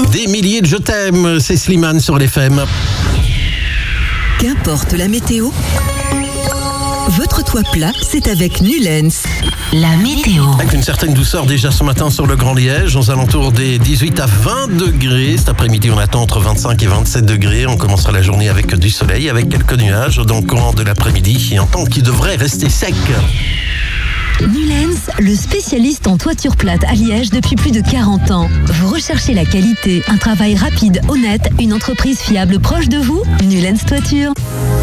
Des milliers de je t'aime, c'est Slimane sur l'FM. Qu'importe la météo, votre toit plat, c'est avec Nulens. La météo. Avec une certaine douceur déjà ce matin sur le Grand Liège, aux alentours des 18 à 20 degrés. Cet après-midi, on attend entre 25 et 27 degrés. On commencera la journée avec du soleil, avec quelques nuages dans le courant de l'après-midi et un temps qui devrait rester sec. Nulens, le spécialiste en toiture plate à Liège depuis plus de 40 ans. Vous recherchez la qualité, un travail rapide, honnête, une entreprise fiable proche de vous? Nulens Toiture.